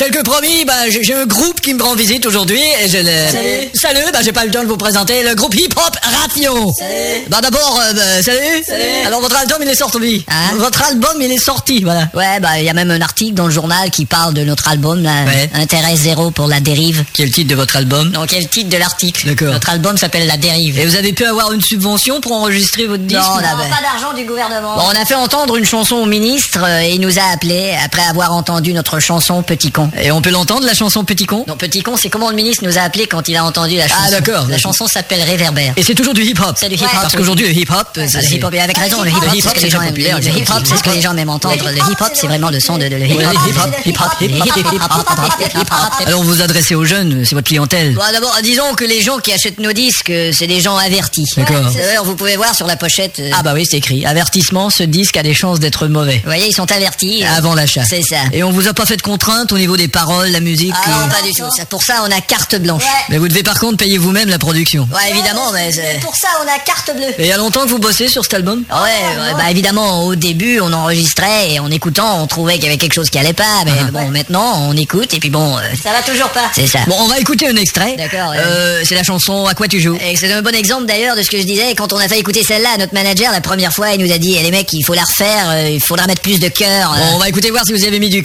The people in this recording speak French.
Tel que promis, j'ai un groupe qui me rend visite aujourd'hui et je le... Salut, j'ai pas eu le temps de vous présenter le groupe hip-hop Ration. Salut. D'abord, salut. Alors votre album il est sorti. Hein? Votre album il est sorti, voilà. Ouais, il y a même un article dans le journal qui parle de notre album, là. Ouais. Intérêt zéro pour la dérive. Quel titre de votre album? Donc, quel titre de l'article? D'accord. Notre album s'appelle La Dérive. Et vous avez pu avoir une subvention pour enregistrer votre disque? Non, ou- pas d'argent du gouvernement. Bon, on a fait entendre une chanson au ministre et il nous a appelés après avoir entendu notre chanson Petit Con. Et on peut l'entendre la chanson Petit Con? Non, Petit Con, c'est comment le ministre nous a appelés quand il a entendu la chanson. Ah, d'accord. La chanson s'appelle Réverbère. Et c'est toujours du hip-hop? C'est du hip-hop. Parce qu'aujourd'hui le hip-hop, Le hip-hop, et avec raison, le hip-hop, c'est ce que les gens aiment. populaire, Le hip-hop, c'est ce que les gens aiment entendre. Le hip-hop, c'est vraiment le son de le hip-hop. Alors vous vous adressez aux jeunes, c'est votre clientèle. Bon, d'abord, disons que les gens qui achètent nos disques, c'est des gens avertis. D'accord. D'ailleurs, vous pouvez voir sur la pochette. Ah bah oui, c'est écrit. Avertissement, ce disque a des chances d'être mauvais. Vous voyez, ils sont avertis. Avant l'achat. C'est ça. Et on vous a pas fait de contraintes au niveau des paroles, la musique? Ah non, pas du tout. Pour ça, on a carte blanche. Mais vous devez par contre payer vous-même la production. Ouais, évidemment, mais pour ça, on a carte bleue. Et il y a longtemps que vous bossez sur cet album? Ouais, évidemment, au début, on enregistrait et en écoutant, on trouvait qu'il y avait quelque chose qui allait pas. Mais bon, maintenant, on écoute et puis bon... ça va toujours pas. C'est ça. Bon, on va écouter un extrait. D'accord, c'est la chanson À quoi tu joues? Et c'est un bon exemple d'ailleurs de ce que je disais. Quand on a fait écouter celle-là à notre manager la première fois, il nous a dit les mecs, il faut la refaire, il faudra mettre plus de cœur. Bon, on va écouter voir si vous avez mis du